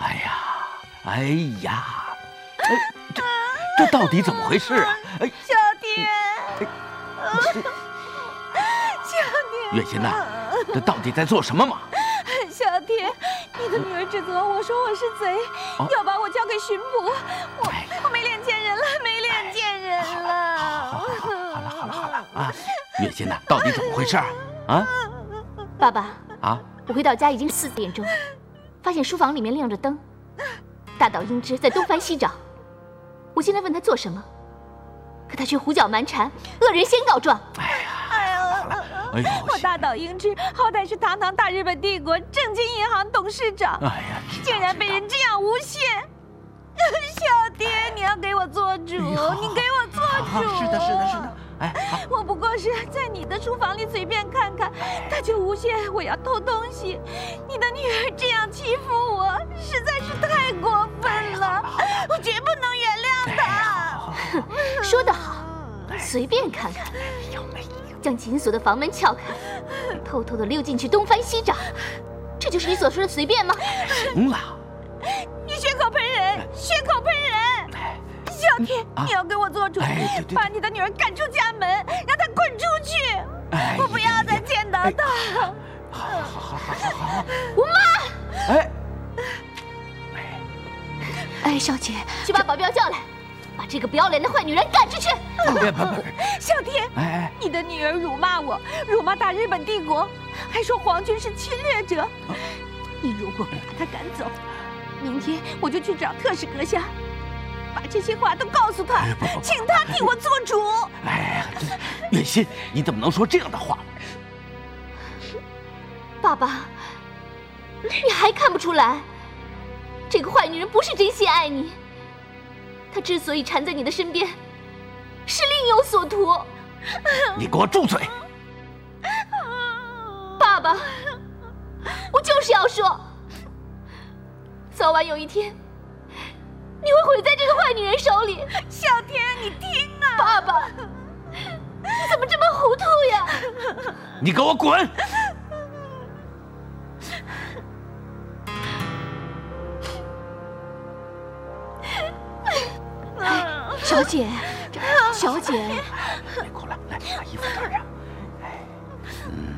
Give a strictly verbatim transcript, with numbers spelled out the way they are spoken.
哎呀，哎呀，哎，这这到底怎么回事啊？哎， 小天， 哎，这小天， 月心呐，这到底在做什么嘛？ 小天，你的女儿指责我说我是贼， 哦、 要把我交给巡捕，我我没脸见人了，没脸见人了。 好好好了好了好了啊！月心呐，到底怎么回事啊？啊， 爸爸啊， 我回到家已经四点钟，发现书房里面亮着灯，大岛英之在东翻西找，我进来问他做什么，可他却胡搅蛮缠，恶人先告状。 哎呀，哎呀，哎呦， 我大岛英之好歹是堂堂大日本帝国正经银行董事长， 哎呀， 竟然被人这样诬陷。小爹，你要给我做主，你给我做主。 是的，是的，是的。哎， 我不过是在你的书房里随便看看，他就诬陷我要偷东西。你的女儿这样欺负我，实在是太过分了，我绝不能原谅她。 说得好，随便看看，将紧锁的房门撬开，偷偷的溜进去东翻西找，这就是你所说的随便吗？ 行了。 你血口喷人，血口喷人！小天， 啊、 你要给我做主， 哎、对对对， 把你的女儿赶出家门，让她滚出去！ 哎、 我不要再见到她。 好好好好好好。 我妈！ 哎哎，少姐，去把保镖叫来，把这个不要脸的坏女人赶出去！ 别别别！ 小天， 哎哎， 你的女儿辱骂我，辱骂大日本帝国，还说皇军是侵略者。你如果不把她赶走，明天我就去找特使阁下，把这些话都告诉他， 哎、不不不请他替我做主。 哎，月心，你怎么能说这样的话？ 爸爸，你还看不出来，这个坏女人不是真心爱你，她之所以缠在你的身边，是另有所图。 你给我住嘴！ 爸爸，我就是要说。早晚有一天，你会毁在这个坏女人手里。 小天，你听啊！ 爸爸，你怎么这么糊涂呀？ 你给我滚！ 小姐，小姐， 别哭了，来把衣服穿上。